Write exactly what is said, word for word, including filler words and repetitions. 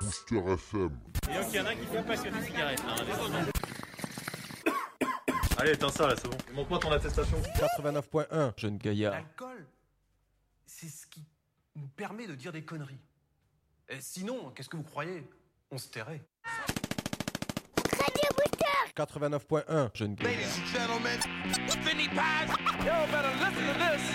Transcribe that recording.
Booster F M. Et donc il y en a qui sont passionnés de cigarettes. Hein, Allez, éteins ça là, c'est bon. Montre-moi ton attestation. quatre-vingt-neuf point un, jeune gaillard. L'alcool, c'est ce qui nous permet de dire des conneries. Et sinon, qu'est-ce que vous croyez? On se tairait. Radio Booster quatre-vingt-neuf point un, jeune gaillard. Ladies and gentlemen, Vinny Paz. Yo, better listen to this.